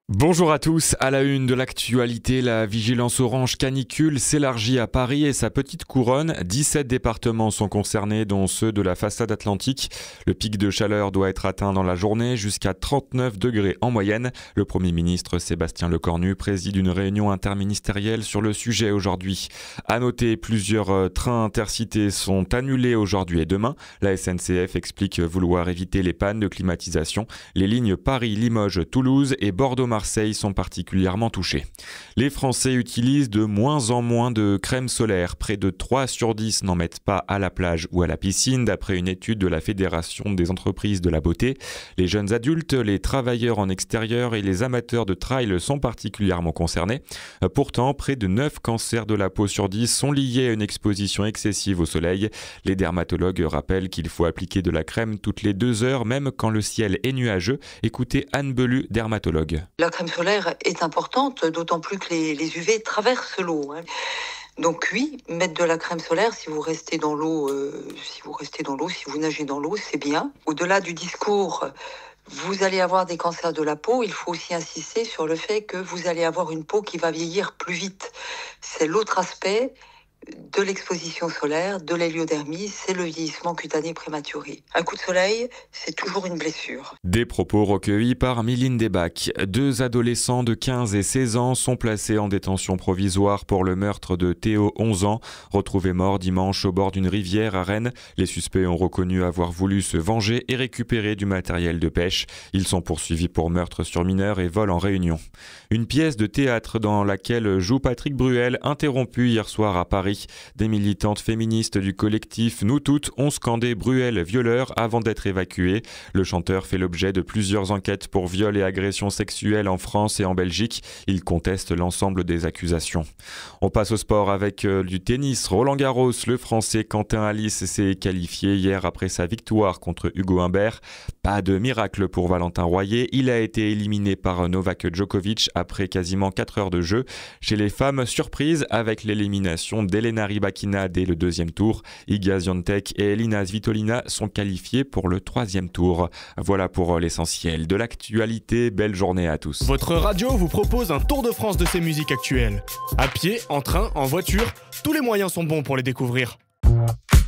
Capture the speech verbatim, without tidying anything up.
Bonjour à tous, à la une de l'actualité, la vigilance orange canicule s'élargit à Paris et sa petite couronne. dix-sept départements sont concernés, dont ceux de la façade atlantique. Le pic de chaleur doit être atteint dans la journée, jusqu'à trente-neuf degrés en moyenne. Le Premier ministre Sébastien Lecornu préside une réunion interministérielle sur le sujet aujourd'hui. À noter, plusieurs trains intercités sont annulés aujourd'hui et demain. La S N C F explique vouloir éviter les pannes de climatisation. Les lignes Paris, Limoges, Toulouse et Bordeaux-Marseille Marseille sont particulièrement touchés. Les Français utilisent de moins en moins de crème solaire. Près de trois sur dix n'en mettent pas à la plage ou à la piscine, d'après une étude de la Fédération des entreprises de la beauté. Les jeunes adultes, les travailleurs en extérieur et les amateurs de trail sont particulièrement concernés. Pourtant, près de neuf cancers de la peau sur dix sont liés à une exposition excessive au soleil. Les dermatologues rappellent qu'il faut appliquer de la crème toutes les deux heures, même quand le ciel est nuageux. Écoutez Anne Belu, dermatologue. La crème solaire est importante, d'autant plus que les, les U V traversent l'eau. Hein. Donc oui, mettre de la crème solaire si vous restez dans l'eau, euh, si vous restez dans l'eau, si vous nagez dans l'eau, c'est bien. Au-delà du discours, vous allez avoir des cancers de la peau, il faut aussi insister sur le fait que vous allez avoir une peau qui va vieillir plus vite. C'est l'autre aspect de l'exposition solaire, de l'héliodermie, c'est le vieillissement cutané prématuré. Un coup de soleil, c'est toujours une blessure. Des propos recueillis par Mylène Debac. Deux adolescents de quinze et seize ans sont placés en détention provisoire pour le meurtre de Théo, onze ans, retrouvé mort dimanche au bord d'une rivière à Rennes. Les suspects ont reconnu avoir voulu se venger et récupérer du matériel de pêche. Ils sont poursuivis pour meurtre sur mineur et vol en réunion. Une pièce de théâtre dans laquelle joue Patrick Bruel, interrompue hier soir à Paris. Des militantes féministes du collectif Nous Toutes ont scandé Bruel violeur avant d'être évacué. Le chanteur fait l'objet de plusieurs enquêtes pour viol et agressions sexuelles en France et en Belgique. Il conteste l'ensemble des accusations. On passe au sport avec euh, du tennis. Roland Garros, le Français Quentin Halys s'est qualifié hier après sa victoire contre Hugo Humbert. Pas de miracle pour Valentin Royer. Il a été éliminé par Novak Djokovic après quasiment quatre heures de jeu. Chez les femmes, surprise avec l'élimination d'Elena Rybakina dès le deuxième tour. Iga Swiatek et Elina Svitolina sont qualifiées pour le troisième tour. Voilà pour l'essentiel de l'actualité. Belle journée à tous. Votre radio vous propose un tour de France de ses musiques actuelles. À pied, en train, en voiture, tous les moyens sont bons pour les découvrir.